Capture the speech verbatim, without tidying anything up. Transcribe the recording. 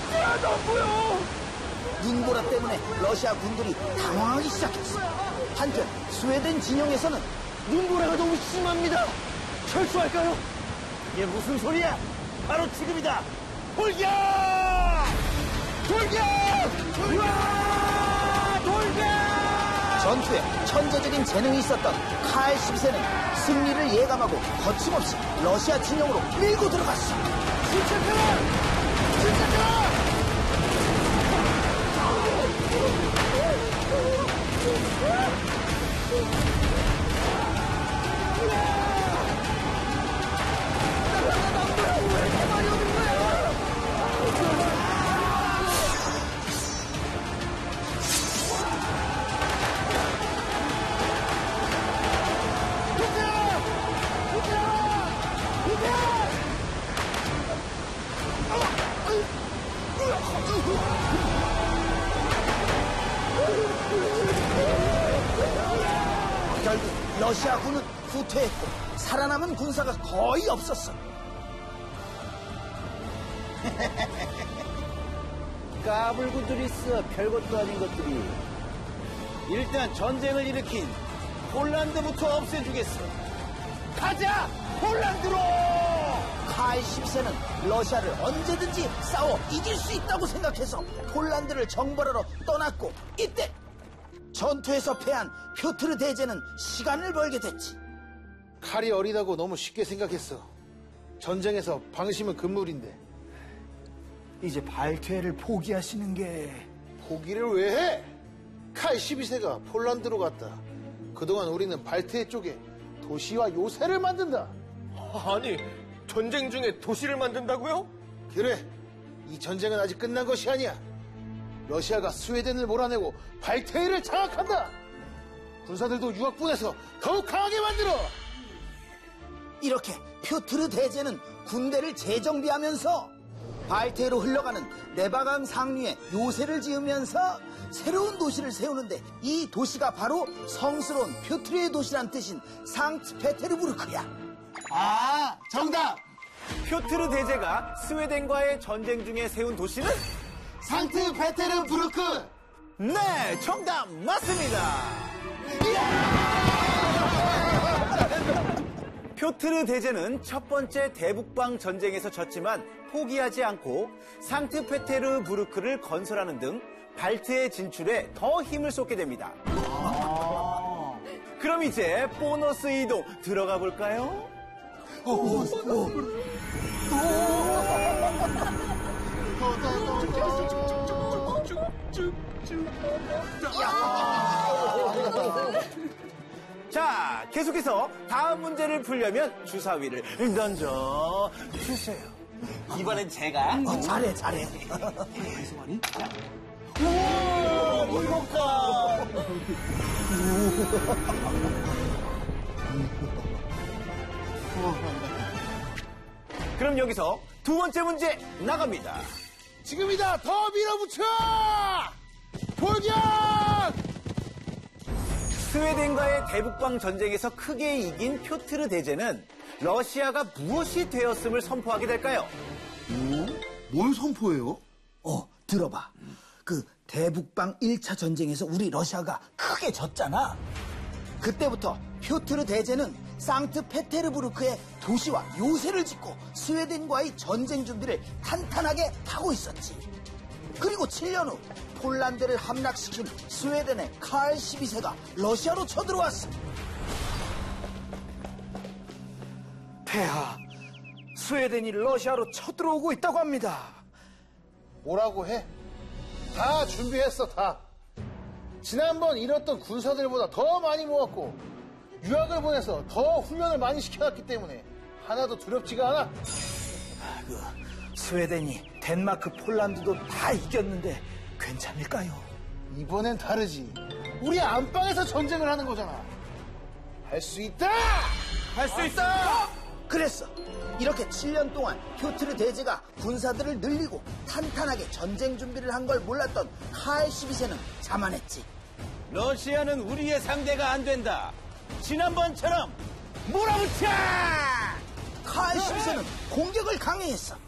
하나도 안 보여. 눈보라 때문에 러시아 군들이 당황하기 시작했어. 한편 스웨덴 진영에서는 눈보라가 너무 심합니다. 철수할까요? 이게 무슨 소리야? 바로 지금이다. 돌격! 돌격! 우와! 돌격! 전투에 천재적인 재능이 있었던 칼 십 세는 승리를 예감하고 거침없이 러시아 진영으로 밀고 들어갔어. 침착하라! 침착하라! 결국 러시아군은 후퇴했고 살아남은 군사가 거의 없었어. 까불고들 있어. 별것도 아닌 것들이. 일단 전쟁을 일으킨 폴란드부터 없애주겠어. 가자! 폴란드로! 칼 십 세는 러시아를 언제든지 싸워 이길 수 있다고 생각해서 폴란드를 정벌하러 떠났고, 이때 전투에서 패한 표트르 대제는 시간을 벌게 됐지. 칼이 어리다고 너무 쉽게 생각했어. 전쟁에서 방심은 금물인데. 이제 발퇴를 포기하시는 게... 포기를 왜 해? 칼 십이 세가 폴란드로 갔다. 그동안 우리는 발퇴 쪽에 도시와 요새를 만든다. 아니, 전쟁 중에 도시를 만든다고요? 그래, 이 전쟁은 아직 끝난 것이 아니야. 러시아가 스웨덴을 몰아내고 발테이를 장악한다. 군사들도 유학 보내서 더욱 강하게 만들어. 이렇게 표트르 대제는 군대를 재정비하면서 발테로 흘러가는 네바강 상류에 요새를 지으면서 새로운 도시를 세우는데, 이 도시가 바로 성스러운 표트르의 도시란 뜻인 상트페테르부르크야. 아, 정답! 표트르 대제가 스웨덴과의 전쟁 중에 세운 도시는? 상트페테르부르크! 네, 정답 맞습니다. 표트르 대제는 첫 번째 대북방 전쟁에서 졌지만 포기하지 않고 상트페테르부르크를 건설하는 등 발트의 진출에 더 힘을 쏟게 됩니다. 아~ 그럼 이제 보너스 이동 들어가 볼까요? 오, 오, 오. 자, 계속해서 다음 문제를 풀려면 주사위를 던져 주세요. 이번엔 제가. 어, 잘해, 잘해. 오, 물고가. 그럼 여기서 두 번째 문제 나갑니다. 지금이다! 더 밀어붙여! 돌격! 스웨덴과의 대북방 전쟁에서 크게 이긴 표트르 대제는 러시아가 무엇이 되었음을 선포하게 될까요? 뭘 선포해요? 어, 들어봐. 그 대북방 일 차 전쟁에서 우리 러시아가 크게 졌잖아. 그때부터 표트르 대제는 상트페테르부르크에 도시와 요새를 짓고 스웨덴과의 전쟁 준비를 탄탄하게 하고 있었지. 그리고 칠 년 후 폴란드를 함락시킨 스웨덴의 칼 십이 세가 러시아로 쳐들어왔어. 폐하, 스웨덴이 러시아로 쳐들어오고 있다고 합니다. 뭐라고 해? 다 준비했어, 다. 지난번 잃었던 군사들보다 더 많이 모았고 유학을 보내서 더 훈련을 많이 시켜놨기 때문에 하나도 두렵지가 않아. 아, 그 스웨덴이 덴마크, 폴란드도 다 이겼는데 괜찮을까요? 이번엔 다르지. 우리 안방에서 전쟁을 하는 거잖아. 할 수 있다! 할 수 있어! 그랬어. 이렇게 칠 년 동안 표트르 대제가 군사들을 늘리고 탄탄하게 전쟁 준비를 한 걸 몰랐던 칼 십이 세는 자만했지. 러시아는 우리의 상대가 안 된다. 지난번처럼 몰아붙여! 칼 십이 세는 공격을 강행했어.